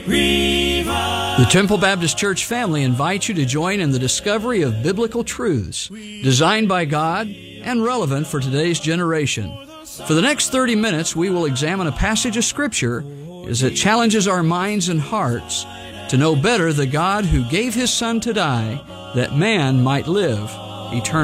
The Temple Baptist Church family invites you to join in the discovery of biblical truths designed by God and relevant for today's generation. For the next 30 minutes, we will examine a passage of Scripture as it challenges our minds and hearts to know better the God who gave His Son to die that man might live eternally.